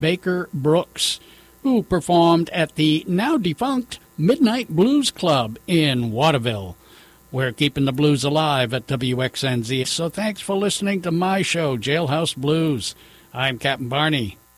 Baker Brooks, who performed at the now-defunct Midnight Blues Club in Waterville. We're keeping the blues alive at WXNZ, so thanks for listening to my show, Jailhouse Blues. I'm Captain Barney.